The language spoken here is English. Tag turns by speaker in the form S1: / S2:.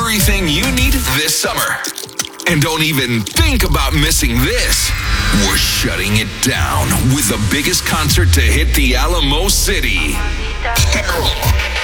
S1: everything you need this summer. And don't even think about missing this. We're shutting it down with the biggest concert to hit the Alamo City. Carol.